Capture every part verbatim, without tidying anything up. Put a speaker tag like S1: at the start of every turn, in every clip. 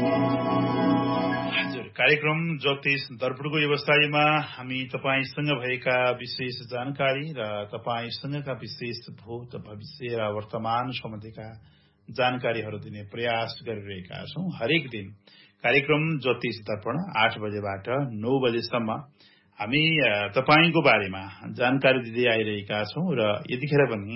S1: कार्यक्रम ज्योतिष दर्पणको व्यवसायमा हामी तपाईसँग भएका विशेष जानकारी र तपाईसँगका विशेष भूत भविष्य र वर्तमान सम्बन्धीका जानकारीहरू दिने प्रयास गरिरहेका छौं। हरेक दिन कार्यक्रम ज्योतिष दर्पण आठ बजेबाट नौ बजेसम्म हामी तपाईको बारेमा जानकारी दिँदै आइरहेका छौं र यतिखेर पनि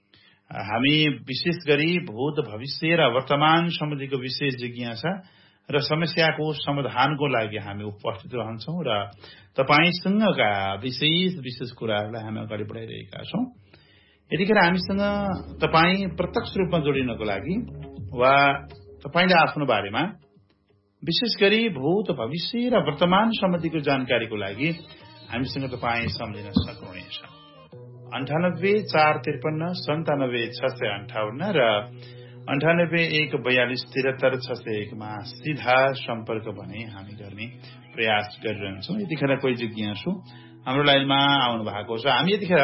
S1: हामी विशेष गरी भूत भविष्य र वर्तमान सम्बन्धीको विशेष जिज्ञासा र समस्याको समाधानको लागि हामी उपस्थित रहन्छौं र तपाईसँगका विशेष विशेष कुराहरूलाई हामी अगाडि बढाइरहेका छौं। यतिखेर हामीसँग तपाई प्रत्यक्ष रूपमा जोडिनको लागि वा तपाईले आफ्नो बारेमा विशेष गरी भूत भविष्य र वर्तमान सम्बन्धीको जानकारीको लागि हामीसँग तपाई सम्झिन सक्नुहुनेछ। अन्ठानब्बे चार त्रिपन्न सन्तानब्बे छ सय अन्ठाउन्न र अन्ठानब्बे एक बयालिस त्रिहत्तर छ सय एकमा सीधा सम्पर्क भने हामी गर्ने प्रयास गरिरहन्छौँ। यतिखेर कोही जिज्ञासु हाम्रो लाइनमा आउनु भएको छ। हामी यतिखेर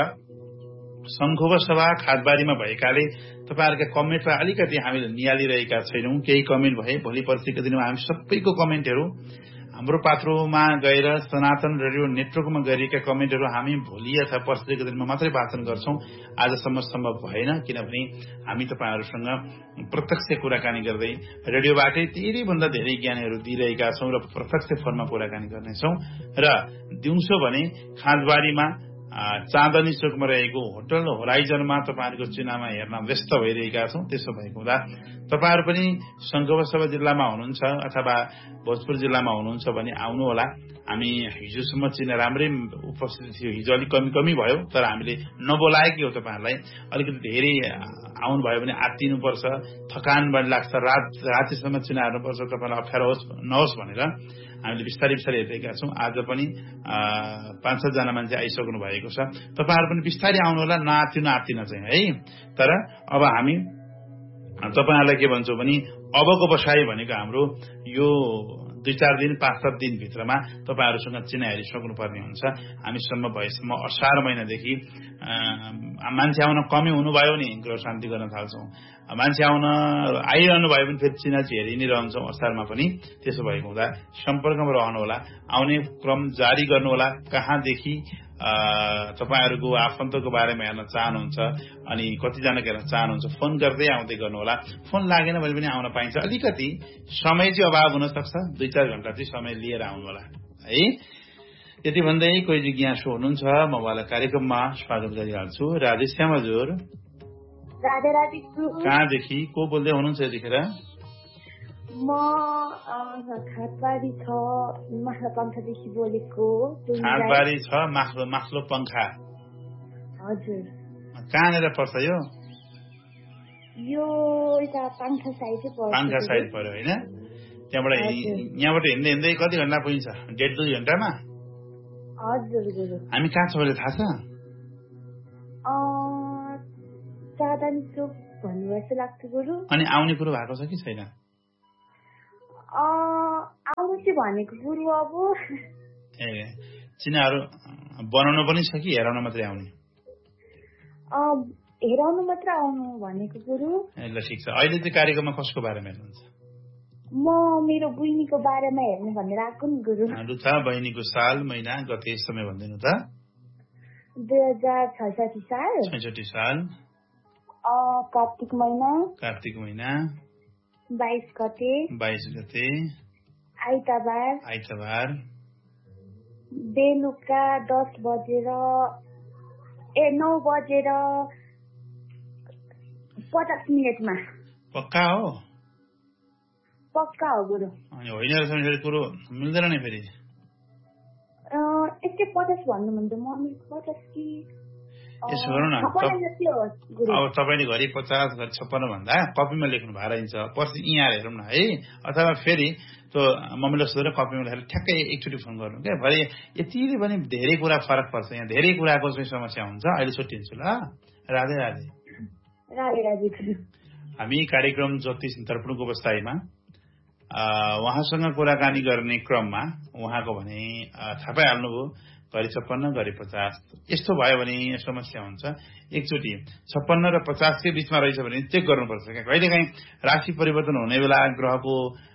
S1: संखुवा सभा खादबारीमा भएकाले तपाईहरुका कमेन्टमा अलिकति हामीले निहालिरहेका छैनौं। केही कमेन्ट भए भोलि पर्सिको दिनमा हामी सबैको कमेन्टहरू हाम्रो पात्रोमा गएर सनातन रेडियो नेटवर्कमा गरिएका कमेन्टहरू हामी भोलि अथवा पर्सिको दिनमा मात्रै वाचन गर्छौं। आजसम्म सम्भव भएन, किनभने हामी तपाईहरुसँग प्रत्यक्ष कुराकानी गर्दै रेडियोबाटै धेरै भन्दा धेरै ज्ञानहरू दिइरहेका छौं र प्रत्यक्ष फोनमा कुराकानी गर्नेछौं। र दिउँसो भने खादबारीमा चाँदनी चोकमा रहेको होटल होराइजनमा तपाईहरुको चुनावमा हेर्न व्यस्त भइरहेका छौं। त्यसो भएको हुँदा तपाईहरु पनि संखुवासभा जिल्लामा हुनुहुन्छ अथवा भोजपुर जिल्लामा हुनुहुन्छ भने आउनु होला। हामी हिजोसम्म चिना राम्रै उपस्थित थियो, हिजो अलिक कमी कमी भयो, तर हामीले नबोलाएकै हो। तपाईहरुलाई अलिकति धेरै आउनु भयो भने आत्तिनु पर्छ, थकान बढी लाग्छ, रात रातिसम्म चिना हेर्नुपर्छ, तपाईलाई अप्ठ्यारो होस् नहोस् भनेर हामीले बिस्तारै बिस्तारै हेरेका छौं। आज पनि पाँच सात जना मान्छे आइसक्नु भएको छ। तपाईहरु पनि बिस्तारै आउनु होला, नआत्तिनु आत्तिन चाहिँ है। तर अब हामी तपाईहरुलाई के भन्छौं भने अबको बसाइ भनेको हाम्रो यो दुई चार दिन पाँच सात दिन भित्रमा तपाईहरुसँग चिना हेरिसक्नु पर्ने हुन्छ। हामीसम्म भएसम्म असार महिनादेखि मान्छे आउन कमी हुनुभयो नि ग्रह शान्ति गर्न थाल्छौं। मान्छे आउन आइरहनु भयो भने फेरि चिना हेरि नै रहन्छौं असारमा पनि। त्यसो भएको हुँदा सम्पर्कमा रहनु होला, आउने क्रम जारी गर्नु होला। कहाँदेखि तपाईहरुको आफन्तको बारेमा हेर्न चाहनुहुन्छ अनि कतिजनाको हेर्न चाहनुहुन्छ फोन गर्दै आउँदै गर्नु होला। फोन लागेन भने पनि आउन पाइन्छ। अलिकति समय चाहिँ अभाव हुन सक्छ, दुई चार घण्टा चाहिँ समय लिएर आउनु होला है। यति भन्दै कोही जिज्ञासु हुनुहुन्छ, म उहाँलाई कार्यक्रममा स्वागत गरिहाल्छु। राधेश्याम हजुर।
S2: राधे राधे।
S1: कहाँदेखि को बोल्दै हुनुहुन्छ यतिखेर?
S2: म खादबारी छ मास्लो पङ्खादेखि बोलेको।
S1: खादबारी छ मास्लो मास्लो पङ्खा।
S2: हजुर।
S1: कहाँनिर पर्छ यो?
S2: यो यता पाङ्खा साइडै पर्छ।
S1: पाङ्खा साइड पर्यो हैन? त्यहाँबाट यहाँबाट हिँड्दै हिँड्दै कति घण्टा पुगिन्छ? डेढ दुई घण्टामा?
S2: हजुर गुरु।
S1: हामी कहाँ छ भने थाहा छ?
S2: चाँदनी चोक भन्नु जस्तो लाग्छ गुरु।
S1: अनि आउने कुरो भएको छ कि छैन?
S2: आउनु चाहिँ भनेको गुरु। अब
S1: ए चिनाहरू बनाउनु पनि छ कि हेराउन मात्रै आउने?
S2: हेराउनु मात्र आउनु भनेको गुरु।
S1: ए ल ठिक छ। अहिले चाहिँ कार्यक्रममा कसको बारेमा हेर्नुहुन्छ?
S2: म मेरो बहिनीको बारेमा हेर्ने भनेर आएको नि गुरु।
S1: लु त बहिनीको साल महिना गते समय भनिदिनु त।
S2: दुई हजार छैसठी साल।
S1: छैसठी साल।
S2: कार्तिक महिना।
S1: कार्तिक महिना।
S2: बाइस गते।
S1: बाइस गते।
S2: आइतबार।
S1: आइतबार।
S2: बेलुका दस बजेर ए नौ बजेर पचास मिनटमा।
S1: पक्का हो?
S2: पक्का हो गुरु।
S1: अनि होइन रहेछ कुरो मिल्दैन नि फेरि।
S2: यस्तै पचास भन्नु भन्दा मम्मी पचास कि
S1: यसो गरौँ न, अब तपाईँले घरि पचास घरि छप्पन्न भन्दा कपीमा लेख्नु भएर हिँड्छ। पछि यहाँ हेरौँ न है, अथवा फेरि त्यो मम्मीलाई सोधेर कपीमा लेखेर ठ्याक्कै एकचोटि फोन गर्नु क्या। भरे यतिले पनि धेरै कुरा फरक पर्छ, यहाँ धेरै कुराको चाहिँ समस्या हुन्छ। अहिले छुट्टिन्छु ल। राधे राधे।
S2: राधे राधे।
S1: हामी कार्यक्रम ज्योतिष दर्पणको बस्ताइमा उहाँसँग कुराकानी गर्ने क्रममा उहाँको भने थाहा पाइहाल्नुभयो घरि छप्पन्न घरि पचास यस्तो भयो भने समस्या हुन्छ। एकचोटि छप्पन्न र पचासकै बीचमा रहेछ भने चेक गर्नुपर्छ क्या। कहिलेकाहीँ राशि परिवर्तन हुने बेला ग्रहको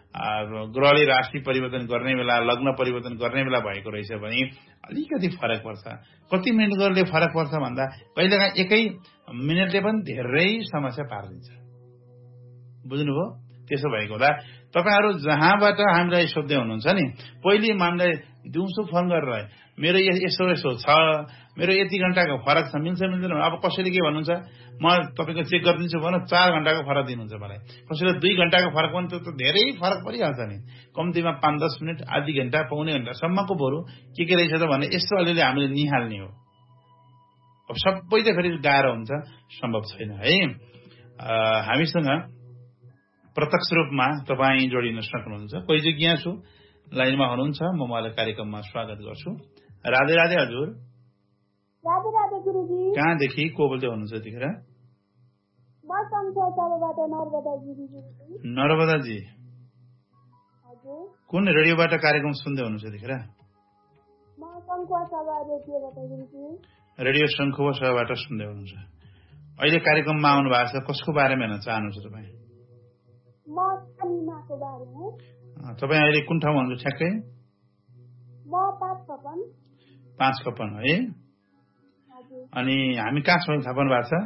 S1: ग्रहले राशि परिवर्तन गर्ने बेला लग्न परिवर्तन गर्ने बेला भएको रहेछ भने अलिकति फरक पर्छ। कति मिनट गर्ले फरक पर्छ भन्दा कहिलेकाहीँ एकै मिनटले पनि धेरै समस्या पारिदिन्छ। बुझ्नुभयो? त्यसो भएको हुँदा तपाईहरु जहाँबाट हामीलाई सोध्दै हुनुहुन्छ नि, पहिले हामीलाई दिउँसो फोन गरेर मेरो यसो यसो छ, मेरो यति घण्टाको फरक छ, मिल्छ मिल्दैन। अब कसैले के भन्नुहुन्छ, म तपाईको चेक गरिदिन्छु भन चार घण्टाको फरक दिनुहुन्छ मलाई, कसैले दुई घण्टाको फरक पनि त धेरै फरक परिहाल्छ नि। कम्तीमा पाँच दस मिनट, आधी घण्टा, पौने घण्टासम्मको बरु के के रहेछ त भने यसो अलिअलि हामीले निहाल्ने हो। अब सबै त फेरि गाह्रो हुन्छ, सम्भव छैन है। हामीसँग प्रत्यक्ष रूपमा तपाईँ जोडिन सक्नुहुन्छ। कोही जिज्ञासु लाइनमा हुनुहुन्छ, म उहाँलाई कार्यक्रममा स्वागत गर्छु। राधे राधे हजुर।
S2: राधे राधे गुरुजी।
S1: कहाँदेखि को बोल्दै हुनुहुन्छ यतिखेर?
S2: म सङ्खुवासभाबाट नर्मदा गुरुजी।
S1: नर्मदा जी,
S2: हजुर।
S1: कुन रेडियोबाट कार्यक्रम सुन्दै हुनुहुन्छ यतिखेर?
S2: म सङ्खुवासभा रेडियोबाट गुरुजी।
S1: रेडियो सङ्खुवासभाबाट सुन्दै हुनुहुन्छ। अहिले कार्यक्रममा आउनु भएको छ, कसको बारेमा हेर्न चाहनुहुन्छ तपाईँ?
S2: म सानीमाको बारेमा।
S1: तपाईँ अहिले कुन ठाउँमा हुनुहुन्छ ठ्याक्कै?
S2: म पाँच खपन।
S1: पाँच खपन है। अनि हामी कहाँ छौँ थाहा पाउनु भएको छ?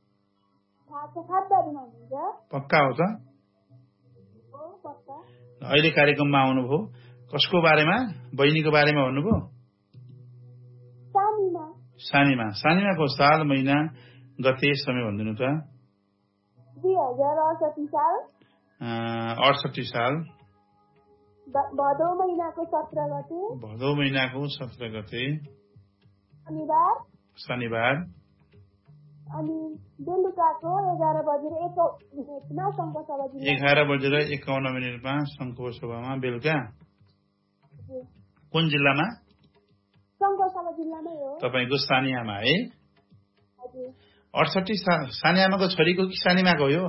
S1: पक्का हो त? अहिले कार्यक्रममा आउनुभयो, कसको बारेमा? बहिनीको बारेमा भन्नुभयो?
S2: सानीमा।
S1: सानीमा। सानीमाको साल, महिना, गते, समय भनिदिनु त।
S2: दुई हजार अडसठी साल।
S1: अडसठी साल
S2: भदौ महिनाको सत्र गते।
S1: भदौ महिनाको सत्र गते
S2: शनिबार।
S1: शनिबार।
S2: अनि बेलुकाको एघार बजेर एक मिनटमा सङ्खुवासभा जिल्ला।
S1: एघार बजेर एकाउन्न मिनटमा सङ्खुवासभामा बेलुका। कुन जिल्लामा?
S2: सङ्खुवासभा जिल्लामै हो। तपाईँको
S1: सानीआमा है? अडसठी सानीआमाको छोरीको कि सानीमाको हो?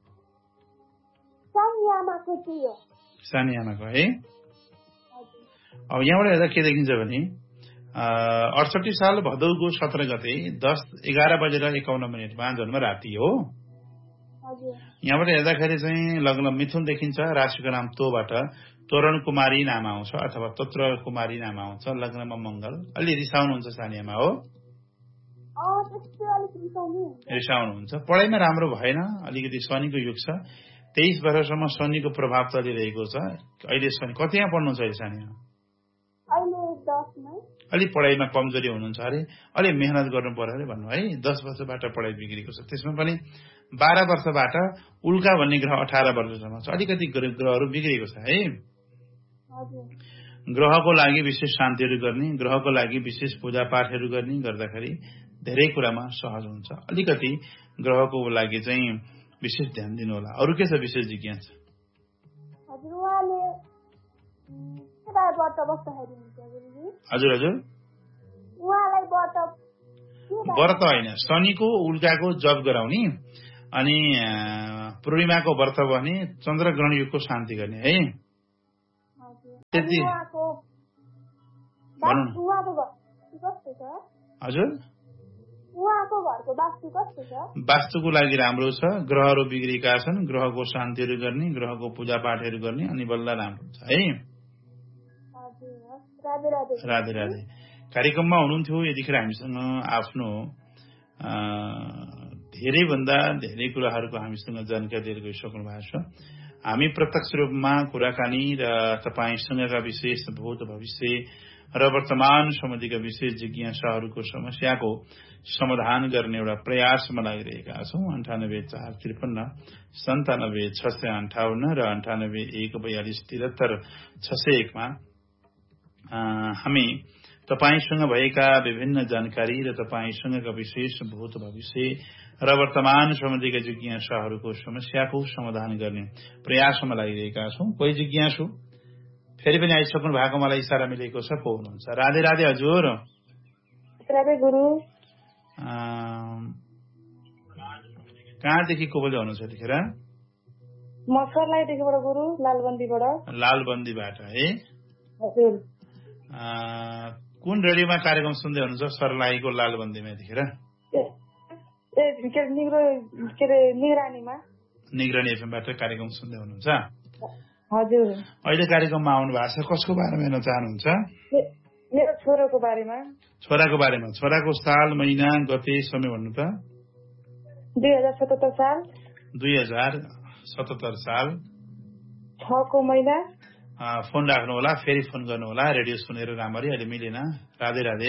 S2: सानीआमाको हो।
S1: सानीआमाको है। अब यहाँबाट हेर्दा के देखिन्छ भने अडसठी साल भदौको सत्र गते दस एघार बजेर एकाउन्न मिनटमा जन्म राति हो। यहाँबाट हेर्दाखेरि चाहिँ लग्न मिथुन देखिन्छ, राशिको नाम तोबाट तोरण कुमारी नाम आउँछ अथवा तोत्र कुमारी नाम आउँछ, लग्नमा मङ्गल। अलि रिसाउनुहुन्छ सानीआमा हो? रिसाउनुहुन्छ। पढाइमा राम्रो भएन, अलिकति शनिको युग छ, तेइस वर्षसम्म शनिको प्रभाव चलिरहेको छ। अहिले शनि कतिमा पढ्नुहुन्छ अहिले सानीआमा? अलिक पढाइमा कमजोरी हुनुहुन्छ अरे, अलिक मेहनत गर्नु पर्यो अरे भन्नु है। दस वर्षबाट पढाइ बिग्रेको छ, त्यसमा पनि बाह्र वर्षबाट उल्का भन्ने ग्रह अठार वर्षसम्म छ, अलिकति ग्रहहरू बिग्रेको छ है। ग्रहको लागि विशेष शान्तिहरू गर्ने, ग्रहको लागि विशेष पूजापाठहरू गर्ने गर्दाखेरि धेरै कुरामा सहज हुन्छ। अलिकति ग्रहको लागि चाहिँ विशेष ध्यान दिनु होला। अरू के छ विशेष जिज्ञासा? हजुर हजुर व्रत होइन, शनिको उल्काको जप गराउने, अनि पूर्णिमाको व्रत भने चन्द्र ग्रहण युगको शान्ति गर्ने है। त्यति हजुर। वास्तुको लागि राम्रो छ, ग्रहहरू बिग्रेका छन्, ग्रहको शान्तिहरू गर्ने, ग्रहको पूजापाठहरू गर्ने, अनि बल्ल राम्रो छ है। राधे राधे। कार्यक्रममा हुनुहुन्थ्यो, यतिखेर हामीसँग आफ्नो धेरैभन्दा धेरै कुराहरूको हामीसँग जानकारी लिएर गइसक्नु भएको छ। हामी प्रत्यक्ष रूपमा कुराकानी र तपाईँसँगका विशेष भूत भविष्य र वर्तमान सम्बन्धीका विशेष जिज्ञासाहरूको समस्याको समाधान गर्ने एउटा प्रयासमा लागिरहेका छौँ। अन्ठानब्बे चार त्रिपन्न सन्तानब्बे छ सय अन्ठाउन्न र अन्ठानब्बे एक बयालिस तिहत्तर छ सय एकमा हामी तपाईसँग भएका विभिन्न जानकारी र तपाईसँगका विशेष भूत भविष्य र वर्तमान सम्बन्धीका जिज्ञासाहरूको समस्याको समाधान गर्ने प्रयासमा लागिरहेका छौँ। कोही जिज्ञासु फेरि पनि आइसक्नु भएको मलाई इसारा मिलेको छ, को हुनुहुन्छ? राधे राधे हजुर।
S2: राधे गुरु।
S1: कहाँदेखि को बोल्दै हुनुहुन्छ यतिखेर?
S2: म सर्लाहीदेखिबाट गुरु, लालबन्दीबाट।
S1: लालबन्दीबाट है?
S2: हजुर।
S1: कुन रेडियोमा कार्यक्रम सुन्दै हुनुहुन्छ सर्लाहीको लालबन्दीमा यतिखेर?
S2: निगरानीमा।
S1: निगरानी एफएमबाट कार्यक्रम सुन्दै हुनुहुन्छ।
S2: हजुर
S1: अहिले कार्यक्रममा आउनु भएको छ, कसको बारेमा हेर्न चाहनुहुन्छ?
S2: मेरो छोराको बारेमा।
S1: छोराको बारेमा। छोराको साल, महिना, गते, समय भन्नु त।
S2: दुई हजार सतहत्तर साल।
S1: दुई हजार सतहत्तर साल
S2: छको महिना।
S1: फोन राख्नु होला, फेरि फोन गर्नु होला, रेडियो सुनेर राम्ररी। अहिले मिलेन। राधे राधे।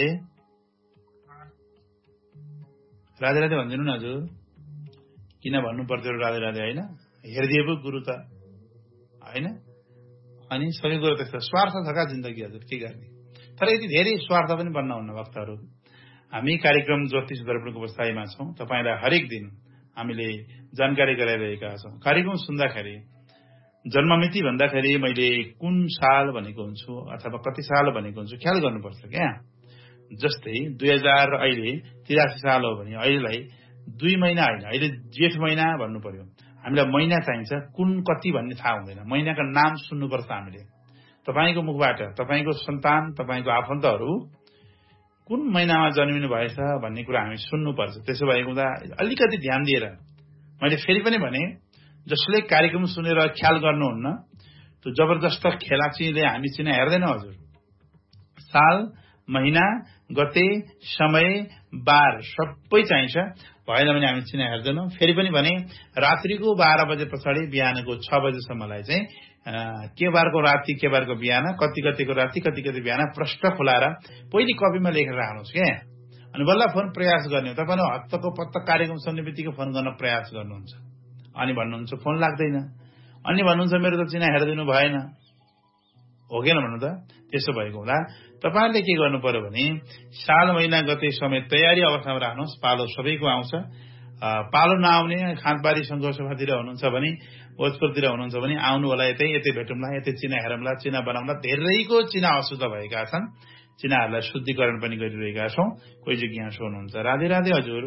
S1: राधे राधे भनिदिनु न हजुर। किन भन्नु पर्थ्यो राधे राधे? होइन, हेरिदिए पो गुरु त होइन। अनि सबै कुरो त्यस्तो स्वार्थ छ का जिन्दगी हजुर, के गर्ने? तर यति धेरै स्वार्थ पनि बन्न हुन्न भक्तहरू। हामी कार्यक्रम ज्योतिष दर्पणको बसाइमा छौँ। तपाईँलाई हरेक दिन हामीले जानकारी गराइरहेका छौँ। कार्यक्रम सुन्दाखेरि जन्ममिति भन्दाखेरि मैले कुन साल भनेको हुन्छु अथवा कति साल भनेको हुन्छु ख्याल गर्नुपर्छ क्या। जस्तै दुई हजार अहिले तिरासी साल हो भने अहिलेलाई दुई महिना होइन, अहिले जेठ महिना भन्नु पर्यो। हामीलाई महिना चाहिन्छ, कुन कति भन्ने थाहा हुँदैन। महिनाका नाम सुन्नुपर्छ हामीले। तपाईँको मुखबाट तपाईँको सन्तान, तपाईँको आफन्तहरू कुन महिनामा जन्मिनु भएछ भन्ने कुरा हामी सुन्नुपर्छ। त्यसो भएको हुँदा अलिकति ध्यान दिएर, मैले फेरि पनि भने, जसले कार्यक्रम सुनेर ख्याल गर्नुहुन्न त्यो जबरजस्त खेलाचीले हामी चिना हेर्दैनौँ हजुर। साल, महिना, गते, समय, बार सबै चाहिन्छ। भएन भने हामी चिना हेर्दैनौँ। फेरि पनि भने रात्रिको बाह्र बजे पछाडि बिहानको छ बजेसम्मलाई चाहिँ के बारको राति, के बारको बिहान, कति कतिको राति, कति कति बिहान प्रष्ट खुलाएर पहिले कपीमा लेखेर राख्नुहोस् क्या। अनि बल्ल फोन प्रयास गर्ने। तपाईँले हत्तको पत्त कार्यक्रम सुन्ने बित्तिकै फोन गर्न प्रयास गर्नुहुन्छ। अनि भन्नुहुन्छ फोन लाग्दैन, अनि भन्नुहुन्छ मेरो त चिना हेरिदिनु भएन, हो कि भन्नु त? त्यसो भएको हुँदा तपाईँले के गर्नु पर्यो भने साल, महिना, गते, समय तयारी अवस्थामा राख्नुहोस्। पालो सबैको आउँछ। पालो नआउने खाँदबारी सङ्घर्षतिर हुनुहुन्छ भने, भोजपुरतिर हुनुहुन्छ भने आउनु होला। यतै यतै भेटौँला, यतै चिना हेरौँला, चिना बनाउँला। धेरैको चिना अशुद्ध भएका छन्। चिनाहरूलाई शुद्धिकरण पनि गरिरहेका छौँ। कोही जिज्ञासु हुनुहुन्छ। राधे राधे हजुर।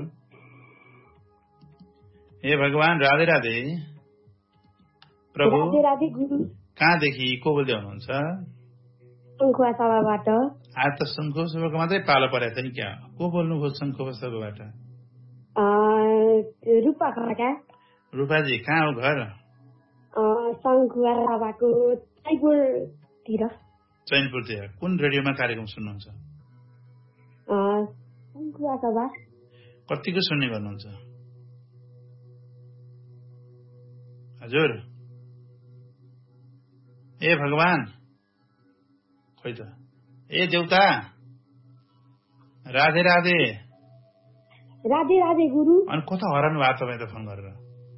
S1: हे भगवान, राधे राधे प्रभु।
S2: राधे राधे गुरु।
S1: कहाँदेखि को बोल्दै हुनुहुन्छ?
S2: शङ्खुवा सभाबाट।
S1: आज त शङ्खुवा सभाको मात्रै पालो परेको छ नि क्या? को बोल्नुभयो शङ्खुवा सभाबाट?
S2: रूपा खड्का।
S1: रूपाजी, कहाँ हो घर?
S2: शङ्खुवा सभाको चैनपुरतिर।
S1: चैनपुरतिर। कुन रेडियोमा कार्यक्रम सुन्नुहुन्छ?
S2: शङ्खुवा सभा।
S1: कतिको सुन्ने गर्नुहुन्छ हजुर? ए भगवान, खोइ त। ए देउता, राधे राधे।
S2: राधे राधे गुरु।
S1: अनि कता हराउनु भएको तपाईँ त फोन गरेर?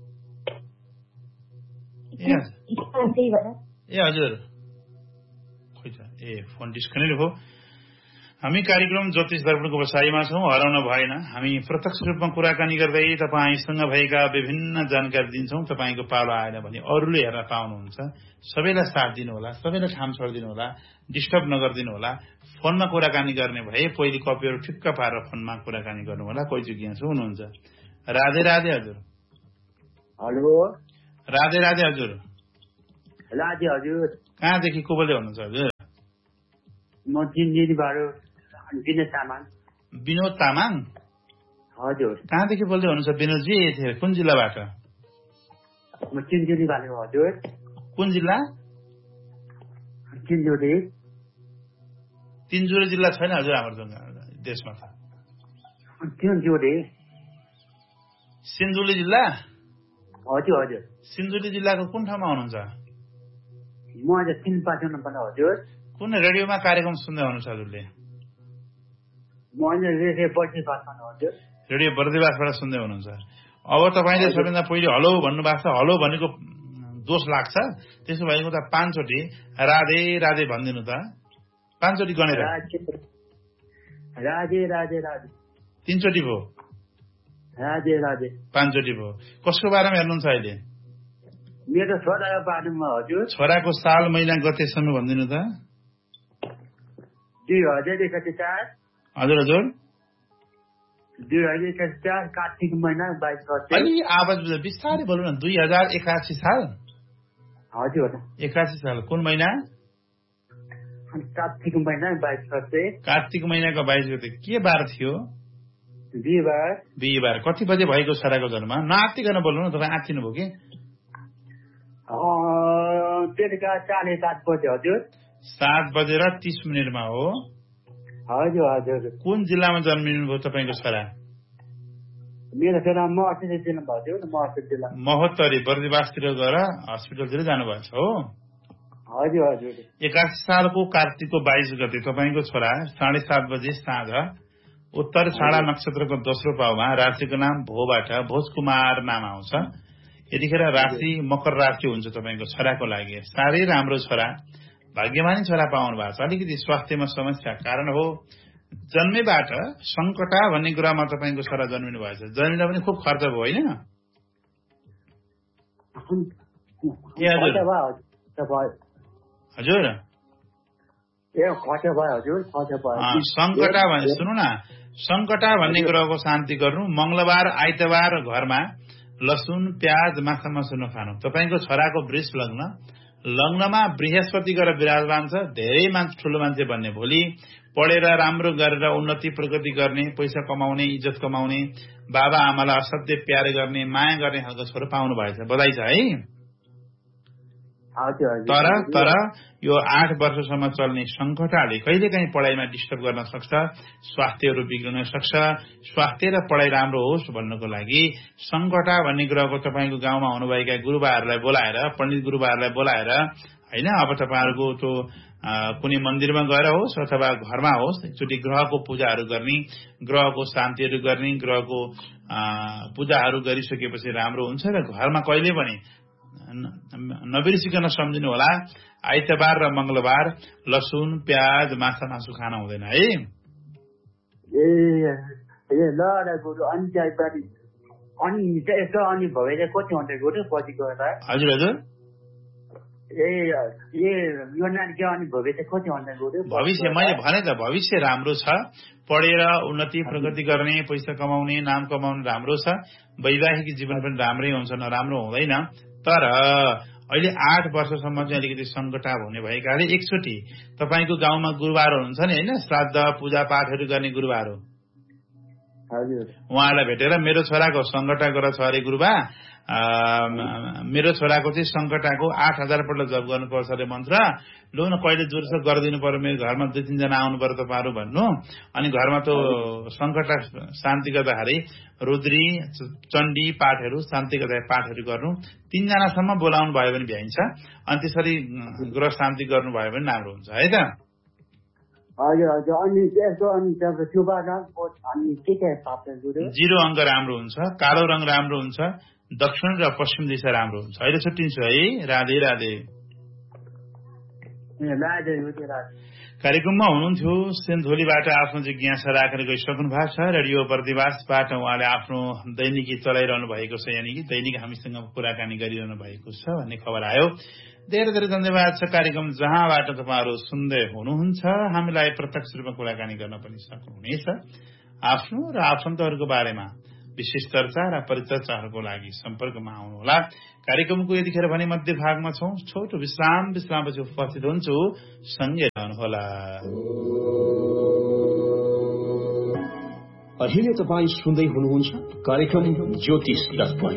S1: ए हजुर, खोइ त। ए फोन डिस्कनेक्ट भयो। हामी कार्यक्रम ज्योतिष दर्पणको बसाइमा छौँ। हराउन भएन। हामी प्रत्यक्ष रूपमा कुराकानी गर्दै तपाईँसँग भएका विभिन्न जानकारी दिन्छौँ। तपाईँको पालो आएन भने अरूले हेर्न पाउनुहुन्छ। सबैलाई साथ दिनु होला, सबैलाई ठाम छोडिदिनु होला, डिस्टर्ब नगरिदिनु होला। फोनमा कुराकानी गर्ने भए पहिले कपीहरू ठिक्क पारेर फोनमा कुराकानी गर्नु होला। कोही जिज्ञासु हुनुहुन्छ। राधे राधे हजुर।
S3: हेलो।
S1: राधे राधे हजुर।
S3: राधे हजुर।
S1: कहाँदेखि को बोल्दै हुनुहुन्छ हजुर?
S3: म जिन्जिरीबाट विनोद तामाङ।
S1: विनोद तामाङ
S3: हजुर।
S1: कहाँदेखि बोल्दै हुनुहुन्छ विनोदजी? कुन जिल्लाबाट?
S3: म चिन्जुलीबाट हजुर।
S1: कुन जिल्ला?
S3: चिन्जुली।
S1: तिनजुरे जिल्ला छैन हजुर हाम्रो देशमा त?
S3: चिन्जुली।
S1: सिन्धुली जिल्ला?
S3: हजुर हजुर।
S1: सिन्धुली जिल्लाको कुन ठाउँमा हुनुहुन्छ?
S3: म आज तिन पाँच पर्छ हजुर।
S1: कुन रेडियोमा कार्यक्रम सुन्दै हुनुहुन्छ हजुरले?
S3: म आज रेडियो बर्दिवासबाट हजुर।
S1: रेडियो बर्दिवासबाट सुन्दै हुनुहुन्छ। अब तपाईँले सबैभन्दा पहिले हलो भन्नुभएको छ। हलो भनेको दोष लाग्छ। त्यसो भएको त पाँचचोटि राधे राधे भनिदिनु त। पाँचचोटि गनेर।
S3: राधे राधे राधे।
S1: तीनचोटि भयो।
S3: राधे राधे।
S1: पाँचचोटि भयो। कसको बारेमा हेर्नुहुन्छ अहिले?
S3: मेरो छोराको बारेमा हजुर।
S1: छोराको साल, महिना, गते, समय भनिदिनु त।
S3: दुई हजार एकसठी चार।
S1: हजुर हजुर।
S3: दुई हजार एकसठी चार कार्तिक महिना बाइस गते।
S1: अलि आवाज बिस्तारै बोल्नु न। दुई हजार एकासी साल?
S3: हजुर।
S1: एकासी साल कुन महिना?
S3: कार्तिक महिना बाइस गते।
S1: कार्तिक महिनाको बाइस गते। के बार थियो?
S3: बिहिबार।
S1: बिहिबार। कति बजे भएको छोराको जन्म? नआत्तिकन बोल्नु न, तपाईँ आत्तिनु भयो कि?
S3: बेलुका साढे सात बजे हजुर
S1: सात बजेर तीस मिनटमा हो
S3: हजुर हजुर
S1: कुन जिल्लामा जन्मिनु भयो तपाईँको छोरा
S3: मेरो छोरा महर्षि जिल्ला हजुर महर्षि जिल्ला
S1: महोत्तरी बर्दिवासतिर गएर हस्पिटलतिर जानुभएको छ हो
S3: हजुर हजुर
S1: एकासी सालको कार्तिकको बाइस गते तपाईँको छोरा साढे सात बजे साँझ उत्तर छाडा नक्षत्रको दोस्रो पाउमा राशिको नाम भोबाट भोज कुमार नाम आउँछ यतिखेर राशि मकर राशि हुन्छ तपाईँको छोराको लागि साह्रै राम्रो छोरा भाग्यमानी छोरा पाउनु भएको छ अलिकति स्वास्थ्यमा समस्या कारण हो जन्मेबाट संकटा भन्ने कुरामा तपाईँको छोरा जन्मिनु भएको छ जन्मिँदा पनि खुब खर्च भयो होइन हजुर संकटा भने सुन्नु न संकटा भन्ने ग्रहको शान्ति गर्नु मंगलबार आइतबार घरमा लसुन प्याज माछा मासु नखानु तपाईँको छोराको वृष लग्न लग्नमा बृहस्पति गरेर विराजमान छ धेरै मान्छे ठूलो मान्छे बन्ने भोलि पढेर राम्रो गरेर उन्नति प्रगति गर्ने पैसा कमाउने इज्जत कमाउने बाबा आमालाई असाध्य प्यार गर्ने माया गर्ने खालको छोरो पाउनु भएछ बधाई छ है तर तर यो आठ वर्षसम्म चल्ने संकटले कहिलेकाहीँ पढाइमा डिस्टर्ब गर्न सक्छ स्वास्थ्यहरू बिग्रन सक्छ स्वास्थ्य र पढाइ राम्रो होस् भन्नको लागि संकटा भन्ने ग्रहको तपाईँको गाउँमा हुनुभएका गुरुबाहरूलाई बोलाएर पण्डित गुरुबाहरूलाई बोलाएर होइन अब तपाईँहरूको त्यो कुनै मन्दिरमा गएर होस् अथवा घरमा होस् एकचोटि ग्रहको पूजाहरू गर्ने ग्रहको शान्तिहरू गर्ने ग्रहको पूजाहरू गरिसकेपछि राम्रो हुन्छ र घरमा कहिले पनि नबिर्सिकन सम्झिनु होला आइतबार र मंगलबार लसुन प्याज माछा मासु खान हुँदैन है
S3: ए ल गुरु अनि अनि यसो अनि भए कति हुन्छ गुरु पछि गएर
S1: हजुर हजुर
S3: ए यो नानी अनि भविष्य कति हुन्छ गुरु
S1: भविष्य मैले भने त भविष्य राम्रो छ पढेर उन्नति प्रगति गर्ने पैसा कमाउने नाम कमाउने राम्रो छ वैवाहिक जीवन पनि राम्रै हुन्छ नराम्रो हुँदैन तर अहिले आठ वर्षसम्म चाहिँ अलिकति संकटा हुने भएकाले एकचोटि तपाईँको गाउँमा गुरुबार हुनुहुन्छ नि होइन श्राद्ध पूजा पाठहरू गर्ने गुरुबार उहाँलाई भेटेर मेरो छोराको संकटा गर छ अरे गुरुबा मेरो छोराको चाहिँ संकटाको आठ हजार पल्ट जप गर्नुपर्छ अरे मन्त्र लु न कहिले जोरसोर गरिदिनु पर्यो मेरो घरमा दुई तिनजना आउनु पर्यो तपाईँहरू भन्नु अनि घरमा त्यो संकटा शान्ति गर्दाखेरि रुद्री चण्डी पाठहरू शान्ति गर्दा पाठहरू गर्नु तीनजनासम्म बोलाउनु भयो भने भ्याइन्छ अनि त्यसरी ग्रह शान्ति गर्नुभयो भने राम्रो हुन्छ है त जिरो अङ्क राम्रो हुन्छ कालो रङ राम्रो हुन्छ दक्षिण र पश्चिम दिशा राम्रो हुन्छ अहिले छुट्टिन्छु है राधे राधे कार्यक्रममा हुनुहुन्थ्यो सेन्धोलीबाट आफ्नो जिज्ञासा राखेर गइसक्नु भएको छ रेडियो बर्दिवासबाट उहाँले आफ्नो दैनिकी चलाइरहनु भएको छ यानि कि दैनिक हामीसँग कुराकानी गरिरहनु भएको छ भन्ने खबर आयो धेरै धेरै धन्यवाद छ कार्यक्रम जहाँबाट तपाईँहरू सुन्दै हुनुहुन्छ हामीलाई प्रत्यक्ष रूपमा कुराकानी गर्न पनि सक्नुहुनेछ आफ्नो र आफन्तहरूको बारेमा विशेष चर्चा र परिचर्चाहरूको लागि सम्पर्कमा आउनुहोला कार्यक्रमको यतिखेर भने मध्य भागमा छौं छोटो विश्राम विश्रामपछि उपस्थित हुन्छु सँगै रहनुहोला
S4: अहिले तपाईँ सुन्दै हुनुहुन्छ कार्यक्रम ज्योतिष दर्पण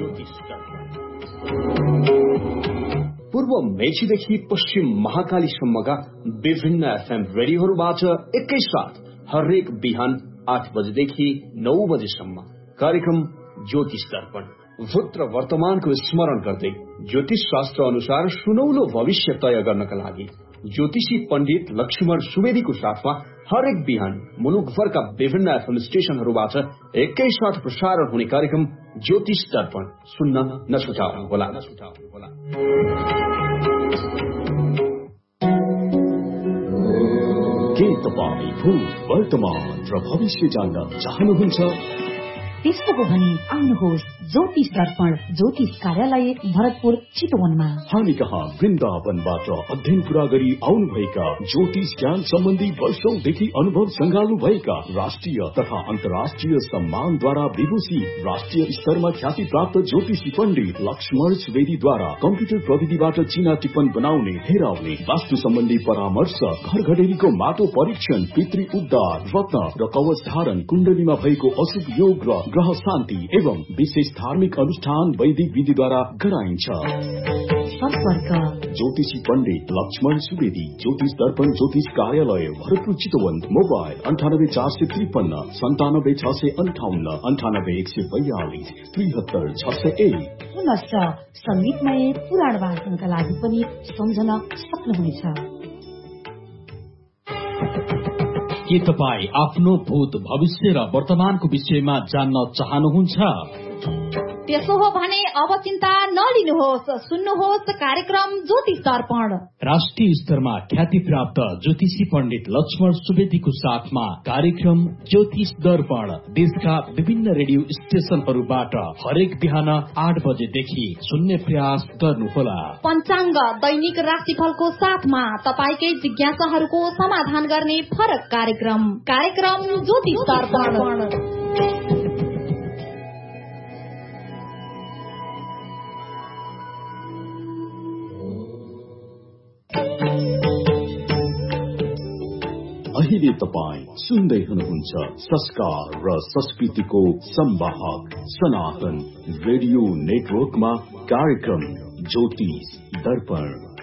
S4: पूर्व मेचीदेखि पश्चिम महाकालीसम्मका विभिन्न एफएम रेडियोहरूबाट एकैसाथ हरेक बिहान आठ बजेदेखि नौ बजेसम्म कार्यक्रम ज्योतिष दर्पण भूत र वर्तमानको स्मरण गर्दै ज्योतिष शास्त्र अनुसार सुनौलो भविष्य तय गर्नका लागि ज्योतिषी पण्डित लक्ष्मण सुवेदीको साथमा हरेक बिहान मुलुकभरका विभिन्न एफएम स्टेशनहरूबाट एकैसाथ प्रसारण हुने कार्यक्रम ज्योतिष दर्पण सुन्न नछुटाउनुहोला। के तपाईँ भूत वर्तमान र भविष्य जान्न चाहनुहुन्छ?
S5: त्यसो हो भने आउनुहोस् ज्योतिष दर्पण ज्योतिष कार्यालय भरतपुर चितवनमा।
S4: हामी कहाँ वृन्दावनबाट अध्ययन पूरा गरी आउनुभएका ज्योतिष ज्ञान सम्बन्धी वर्षौंदेखि अनुभव संगाल्नु भएका राष्ट्रिय तथा अन्तर्राष्ट्रिय सम्मानद्वारा विभूषित राष्ट्रिय स्तरमा ख्याति प्राप्त ज्योतिषी पण्डित लक्ष्मण सुवेदीद्वारा कम्प्युटर प्रविधिबाट चिना टिप्पण बनाउने हेराउने वास्तु सम्बन्धी परामर्श घर घडेरीको माटो परीक्षण पितृ उद्धार रत्न र कवच धारण कुण्डलीमा भएको अशुभ योग र ग्रह शान्ति एवं विशेष धार्मिक अनुष्ठान वैदिक विधिद्वारा गराइन्छ।
S5: सम्पर्क
S6: ज्योतिषी पण्डित लक्ष्मण सुवेदी, ज्योतिष दर्पण ज्योतिष कार्यालय, भरतपुर चितवन। मोबाइल अन्ठानब्बे चार सय त्रिपन्न सन्तानब्बे छ सय अन्ठाउन्न अन्ठानब्बे एक सय बयालिस त्रिहत्तर छ सय एक।
S5: पुनश्च संगीतमय पुराण वाचनका लागि पनि सम्झन सक्नुहुनेछ।
S7: के तपाईँ आफ्नो भूत, भविष्य र वर्तमानको विषयमा जान्न चाहनुहुन्छ?
S5: त्यसो हो भने अब चिन्ता नलिनुहोस्, सुन्नुहोस् कार्यक्रम ज्योतिष दर्पण।
S7: राष्ट्रिय स्तरमा ख्याति प्राप्त ज्योतिषी पण्डित लक्ष्मण सुवेदीको साथमा कार्यक्रम ज्योतिष दर्पण देशका विभिन्न रेडियो स्टेशनहरूबाट हरेक बिहान आठ बजेदेखि सुन्ने प्रयास गर्नुहोला।
S5: पञ्चाङ्ग, दैनिक राशिफलको साथमा तपाईकै जिज्ञासाहरूको समाधान गर्ने फरक कार्यक्रम कार्यक्रम ज्योतिष दर्पण।
S6: अहिले तपाईँ सुन्दै हुनुहुन्छ संस्कार र संस्कृतिको संवाहक सनातन रेडियो नेटवर्कमा कार्यक्रम ज्योतिष दर्पण।